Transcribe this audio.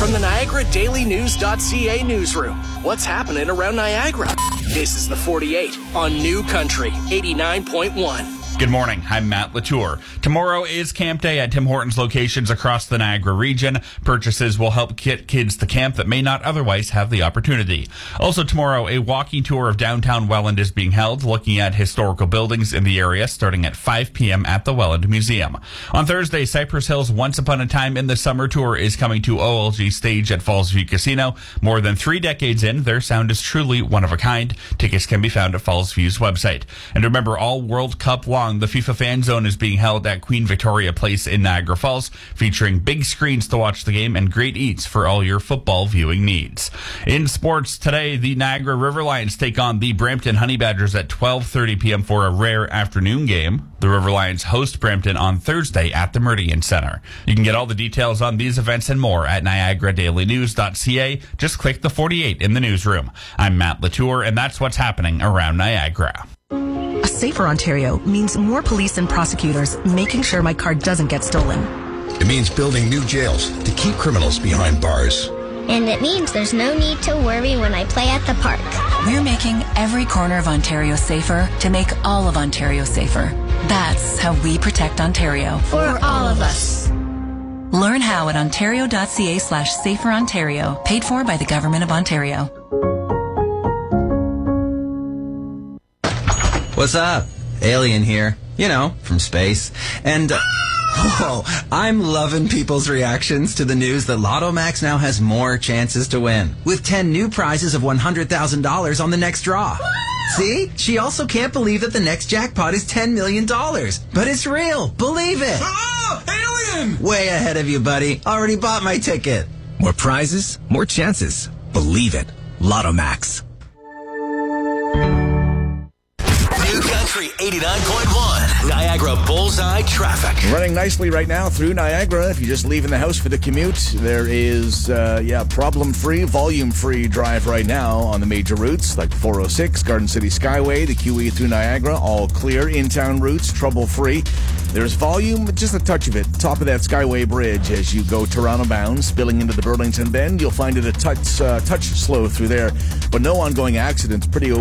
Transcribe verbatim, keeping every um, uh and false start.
From the Niagara Daily News dot C A newsroom, what's happening around Niagara? This is the forty-eight on New Country eighty-nine point one. Good morning. I'm Matt Latour. Tomorrow is Camp Day at Tim Hortons locations across the Niagara region. Purchases will help get kids to camp that may not otherwise have the opportunity. Also tomorrow, a walking tour of downtown Welland is being held, looking at historical buildings in the area starting at five p.m. at the Welland Museum. On Thursday, Cypress Hill's Once Upon a Time in the Summer tour is coming to O L G stage at Falls View Casino. More than three decades in, their sound is truly one of a kind. Tickets can be found at Falls View's website. And remember, all World Cup long, the FIFA Fan Zone is being held at Queen Victoria Place in Niagara Falls, featuring big screens to watch the game and great eats for all your football viewing needs. In sports today, the Niagara River Lions take on the Brampton Honey Badgers at twelve thirty p.m. for a rare afternoon game. The River Lions host Brampton on Thursday at the Meridian Center. You can get all the details on these events and more at Niagara Daily News dot C A. Just click the forty-eight in the newsroom. I'm Matt Latour, and that's what's happening around Niagara. A safer Ontario means more police and prosecutors making sure my car doesn't get stolen. It means building new jails to keep criminals behind bars. And it means there's no need to worry when I play at the park. We're making every corner of Ontario safer to make all of Ontario safer. That's how we protect Ontario. For all of us. Learn how at ontario.ca slash safer Ontario. Paid for by the Government of Ontario. What's up? Alien here. You know, from space. And, uh, oh, I'm loving people's reactions to the news that Lotto Max now has more chances to win, with ten new prizes of one hundred thousand dollars on the next draw. See? She also can't believe that the next jackpot is ten million dollars. But it's real. Believe it. Oh, alien! Way ahead of you, buddy. Already bought my ticket. More prizes, more chances. Believe it. Lotto Max. eighty-nine point one, Niagara Bullseye Traffic. Running nicely right now through Niagara. If you're just leaving the house for the commute, there is, uh, yeah, problem-free, volume-free drive right now on the major routes, like four oh six, Garden City Skyway, the Q E through Niagara, all clear. In-town routes, trouble-free. There's volume, just a touch of it, top of that Skyway Bridge as you go Toronto bound, spilling into the Burlington Bend. You'll find it a touch, uh, touch slow through there, but no ongoing accidents. Pretty